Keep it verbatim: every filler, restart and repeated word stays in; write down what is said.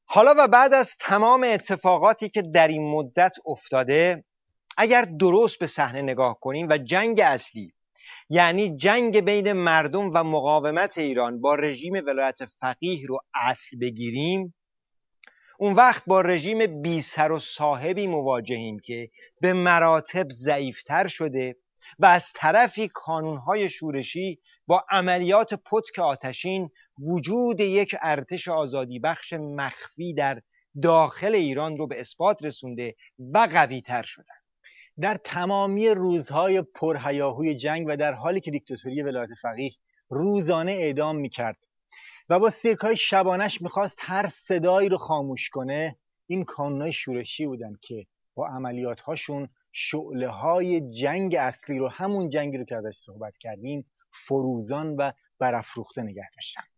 حالا و بعد از تمام اتفاقاتی که در این مدت افتاده، اگر درست به صحنه نگاه کنیم و جنگ اصلی، یعنی جنگ بین مردم و مقاومت ایران با رژیم ولایت فقیه رو اصل بگیریم، اون وقت با رژیم بی سر و صاحبی مواجهیم که به مراتب ضعیفتر شده و از طرفی کانونهای شورشی با عملیات پتک آتشین وجود یک ارتش آزادی بخش مخفی در داخل ایران رو به اثبات رسونده و قوی تر شدن. در تمامی روزهای پرهیاهوی جنگ و در حالی که دیکتاتوری ولایت فقیه روزانه اعدام میکرد و با سیرکای شبانش میخواست هر صدایی رو خاموش کنه، این کانونهای شورشی بودن که با عملیات هاشون شعله های جنگ اصلی رو، همون جنگی رو که ازش صحبت کردیم، فروزان و برافروخته نگه داشتن.